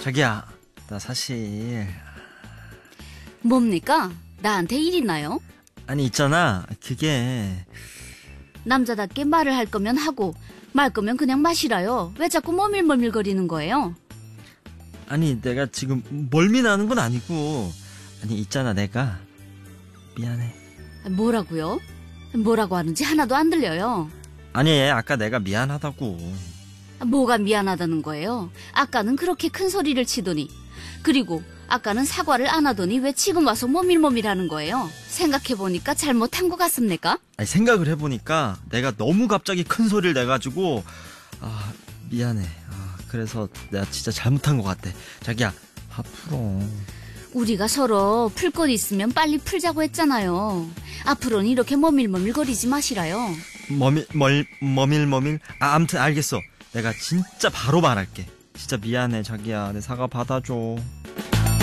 자기야, 나 사실 뭡니까? 나한테 일 있나요? 아니 있잖아. 그게 남자답게 말을 할 거면 하고 말 거면 그냥 마시라요. 왜 자꾸 머밀머밀거리는 거예요? 아니 내가 지금 멀미나는 건 아니고, 아니 있잖아, 내가 미안해. 뭐라고요? 뭐라고 하는지 하나도 안 들려요. 아니 아까 내가 미안하다고. 뭐가 미안하다는 거예요? 아까는 그렇게 큰 소리를 치더니, 그리고 아까는 사과를 안 하더니 왜 지금 와서 머밀머밀하는 거예요? 생각해보니까 잘못한 것 같습니까? 아니 생각을 해보니까 내가 너무 갑자기 큰 소리를 내가지고 미안해. 그래서 내가 진짜 잘못한 것 같아. 자기야, 앞으로 우리가 서로 풀 것 있으면 빨리 풀자고 했잖아요. 앞으로는 이렇게 머밀머밀거리지 마시라요. 머밀 아무튼 알겠어. 내가 진짜 바로 말할게. 진짜 미안해 자기야. 내 사과 받아줘.